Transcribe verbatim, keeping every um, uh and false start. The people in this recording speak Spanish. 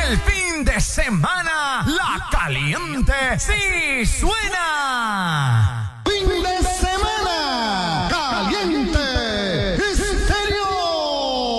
el fin de semana, la caliente sí suena.